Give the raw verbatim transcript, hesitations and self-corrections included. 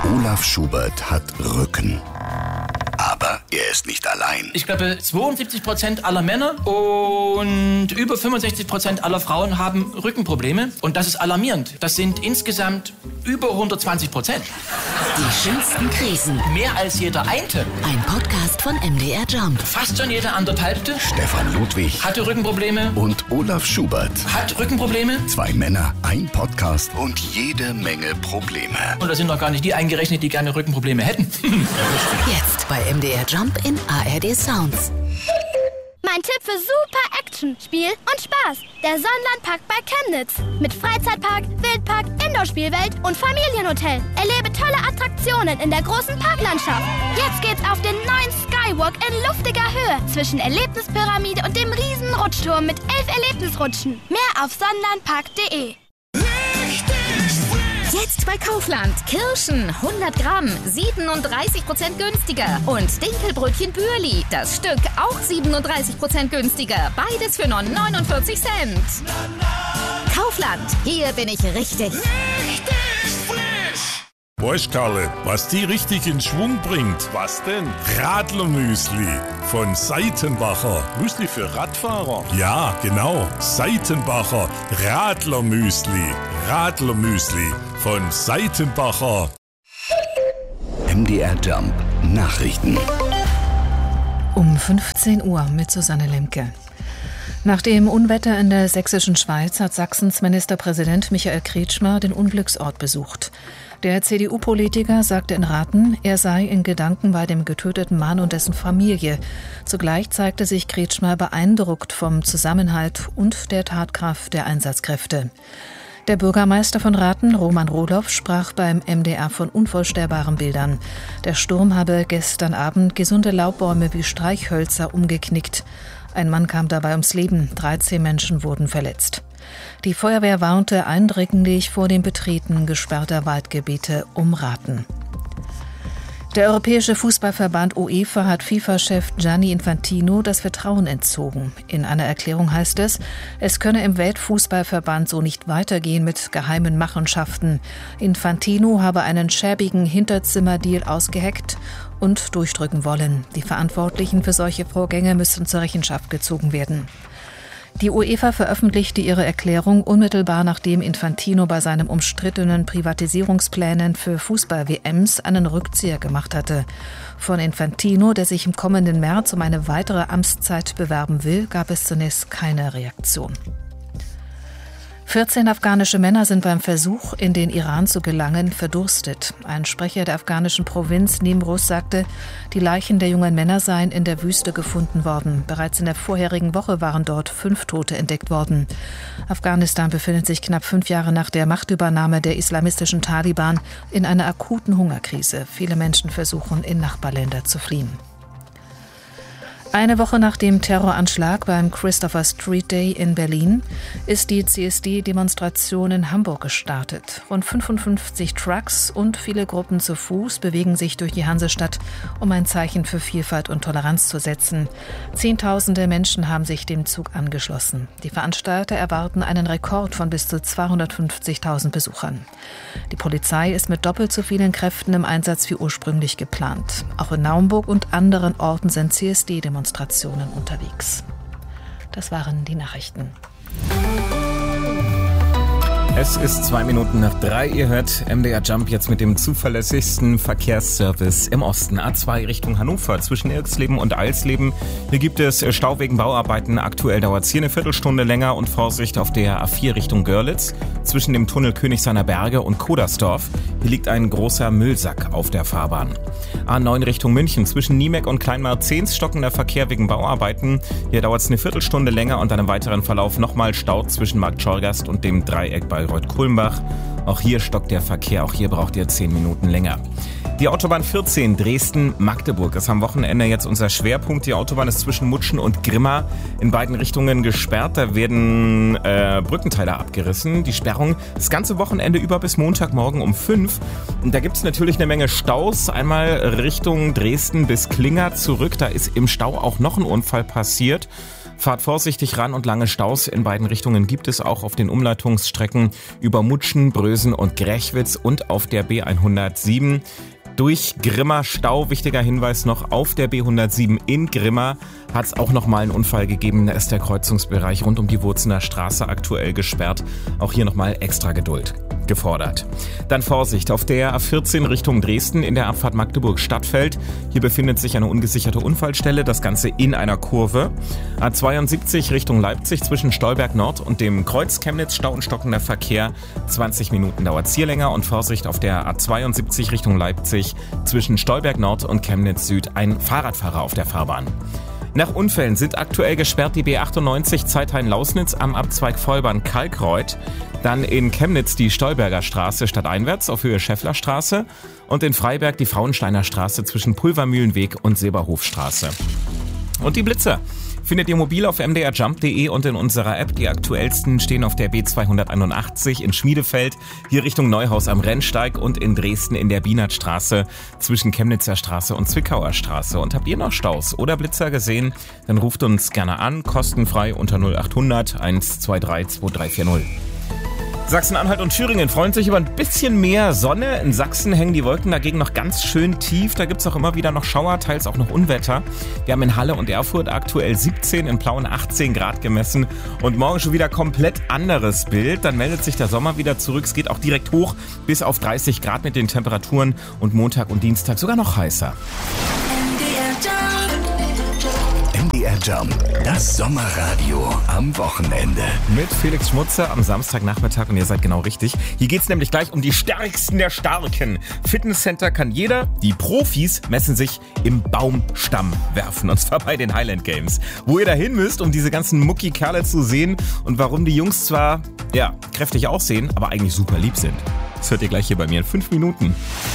Olaf Schubert hat Rücken. Aber er ist nicht allein. Ich glaube, zweiundsiebzig Prozent aller Männer und über fünfundsechzig Prozent aller Frauen haben Rückenprobleme. Und das ist alarmierend. Das sind insgesamt über hundertzwanzig Prozent. Die schönsten Krisen. Mehr als jeder Einte. Ein Podcast von M D R Jump. Fast schon jeder anderthalbte. Stefan Ludwig Hatte Rückenprobleme. und Olaf Schubert. Hat Rückenprobleme. Zwei Männer, ein Podcast und jede Menge Probleme. Und da sind noch gar nicht die eingerechnet, die gerne Rückenprobleme hätten. Jetzt bei M D R Jump in A R D Sounds. Mein Tipp für super Action, Spiel und Spaß. Der Sonnenlandpark bei Chemnitz. Mit Freizeitpark, Wildpark, Indoor-Spielwelt und Familienhotel. Erlebe tolle Attraktionen in der großen Parklandschaft. Jetzt geht's auf den neuen Skywalk in luftiger Höhe zwischen Erlebnispyramide und dem riesen Rutschturm mit elf Erlebnisrutschen. Mehr auf sonnenlandpark punkt de. Jetzt bei Kaufland. Kirschen hundert Gramm, siebenunddreißig Prozent günstiger. Und Dinkelbrötchen Bürli. Das Stück auch siebenunddreißig Prozent günstiger. Beides für nur neunundvierzig Cent. Kaufland. Hier bin ich richtig. Weißt, Karle, was die richtig in Schwung bringt? Was denn? Radlermüsli von Seitenbacher. Müsli für Radfahrer? Ja, genau. Seitenbacher Radlermüsli. Radlermüsli von Seitenbacher. M D R Jump Nachrichten. Um fünfzehn Uhr mit Susanne Lemke. Nach dem Unwetter in der sächsischen Schweiz hat Sachsens Ministerpräsident Michael Kretschmer den Unglücksort besucht. Der C D U-Politiker sagte in Rathen, er sei in Gedanken bei dem getöteten Mann und dessen Familie. Zugleich zeigte sich Kretschmer beeindruckt vom Zusammenhalt und der Tatkraft der Einsatzkräfte. Der Bürgermeister von Rathen, Roman Rohloff, sprach beim M D R von unvorstellbaren Bildern. Der Sturm habe gestern Abend gesunde Laubbäume wie Streichhölzer umgeknickt. Ein Mann kam dabei ums Leben, dreizehn Menschen wurden verletzt. Die Feuerwehr warnte eindringlich vor dem Betreten gesperrter Waldgebiete um Rathen. Der Europäische Fußballverband UEFA hat FIFA-Chef Gianni Infantino das Vertrauen entzogen. In einer Erklärung heißt es, es könne im Weltfußballverband so nicht weitergehen mit geheimen Machenschaften. Infantino habe einen schäbigen Hinterzimmerdeal ausgeheckt und durchdrücken wollen. Die Verantwortlichen für solche Vorgänge müssen zur Rechenschaft gezogen werden. Die UEFA veröffentlichte ihre Erklärung unmittelbar nachdem Infantino bei seinen umstrittenen Privatisierungsplänen für Fußball-W Ms einen Rückzieher gemacht hatte. Von Infantino, der sich im kommenden März um eine weitere Amtszeit bewerben will, gab es zunächst keine Reaktion. vierzehn afghanische Männer sind beim Versuch, in den Iran zu gelangen, verdurstet. Ein Sprecher der afghanischen Provinz Nimruz sagte, die Leichen der jungen Männer seien in der Wüste gefunden worden. Bereits in der vorherigen Woche waren dort fünf Tote entdeckt worden. Afghanistan befindet sich knapp fünf Jahre nach der Machtübernahme der islamistischen Taliban in einer akuten Hungerkrise. Viele Menschen versuchen, in Nachbarländer zu fliehen. Eine Woche nach dem Terroranschlag beim Christopher Street Day in Berlin ist die C S D-Demonstration in Hamburg gestartet. Rund fünfundfünfzig Trucks und viele Gruppen zu Fuß bewegen sich durch die Hansestadt, um ein Zeichen für Vielfalt und Toleranz zu setzen. Zehntausende Menschen haben sich dem Zug angeschlossen. Die Veranstalter erwarten einen Rekord von bis zu zweihundertfünfzigtausend Besuchern. Die Polizei ist mit doppelt so vielen Kräften im Einsatz wie ursprünglich geplant. Auch in Naumburg und anderen Orten sind C S D-Demonstrationen unterwegs. Das waren die Nachrichten. Es ist zwei Minuten nach drei. Ihr hört M D R Jump jetzt mit dem zuverlässigsten Verkehrsservice im Osten. A zwei Richtung Hannover zwischen Irxleben und Alsleben. Hier gibt es Stau wegen Bauarbeiten. Aktuell dauert es hier eine Viertelstunde länger und Vorsicht auf der A vier Richtung Görlitz zwischen dem Tunnel König seiner Berge und Kodersdorf. Hier liegt ein großer Müllsack auf der Fahrbahn. A neun Richtung München zwischen Niemeck und Kleinmarzens stockender Verkehr wegen Bauarbeiten. Hier dauert es eine Viertelstunde länger und dann im weiteren Verlauf nochmal Stau zwischen Marktschorgast und dem Dreieck bei Reuth-Kulmbach. Auch hier stockt der Verkehr, auch hier braucht ihr zehn Minuten länger. Die Autobahn vierzehn Dresden-Magdeburg ist am Wochenende jetzt unser Schwerpunkt. Die Autobahn ist zwischen Mutschen und Grimma in beiden Richtungen gesperrt. Da werden äh, Brückenteile abgerissen. Die Sperrung das ganze Wochenende über bis Montagmorgen um fünf. Und da gibt es natürlich eine Menge Staus. Einmal Richtung Dresden bis Klinger zurück. Da ist im Stau auch noch ein Unfall passiert. Fahrt vorsichtig ran und lange Staus in beiden Richtungen gibt es auch auf den Umleitungsstrecken über Mutschen, Brösen und Grechwitz und auf der B hundertsieben. Durch Grimma Stau, wichtiger Hinweis noch, auf der B hundertsieben in Grimma hat es auch nochmal einen Unfall gegeben. Da ist der Kreuzungsbereich rund um die Wurzener Straße aktuell gesperrt. Auch hier nochmal extra Geduld gefordert. Dann Vorsicht auf der A vierzehn Richtung Dresden in der Abfahrt Magdeburg-Stadtfeld. Hier befindet sich eine ungesicherte Unfallstelle, das Ganze in einer Kurve. A zweiundsiebzig Richtung Leipzig zwischen Stolberg Nord und dem Kreuz Chemnitz, Stau und stockender Verkehr. zwanzig Minuten dauert es hier länger. Und Vorsicht auf der A zweiundsiebzig Richtung Leipzig zwischen Stolberg Nord und Chemnitz Süd, ein Fahrradfahrer auf der Fahrbahn. Nach Unfällen sind aktuell gesperrt die B achtundneunzig Zeithain-Lausnitz am Abzweig Vollbahn-Kalkreuth. Dann in Chemnitz die Stolberger Straße stadteinwärts auf Höhe Schäfflerstraße. Und in Freiberg die Frauensteiner Straße zwischen Pulvermühlenweg und Silberhofstraße. Und die Blitzer findet ihr mobil auf m d r jump punkt d e und in unserer App. Die aktuellsten stehen auf der B zweihunderteinundachtzig in Schmiedefeld, hier Richtung Neuhaus am Rennsteig und in Dresden in der Bienertstraße zwischen Chemnitzer Straße und Zwickauer Straße. Und habt ihr noch Staus oder Blitzer gesehen? Dann ruft uns gerne an, kostenfrei unter null achthundert eins zwei drei zwei drei vier null. Sachsen-Anhalt und Thüringen freuen sich über ein bisschen mehr Sonne. In Sachsen hängen die Wolken dagegen noch ganz schön tief. Da gibt es auch immer wieder noch Schauer, teils auch noch Unwetter. Wir haben in Halle und Erfurt aktuell siebzehn, in Plauen achtzehn Grad gemessen. Und morgen schon wieder komplett anderes Bild. Dann meldet sich der Sommer wieder zurück. Es geht auch direkt hoch bis auf dreißig Grad mit den Temperaturen. Und Montag und Dienstag sogar noch heißer. M D R Jump, das Sommerradio am Wochenende. Mit Felix Schmutzer am Samstagnachmittag und ihr seid genau richtig. Hier geht's nämlich gleich um die Stärksten der Starken. Fitnesscenter kann jeder, die Profis messen sich im Baumstamm werfen. Und zwar bei den Highland Games. Wo ihr dahin müsst, um diese ganzen Mucki-Kerle zu sehen und warum die Jungs zwar, ja, kräftig aussehen, aber eigentlich super lieb sind. Das hört ihr gleich hier bei mir in fünf Minuten.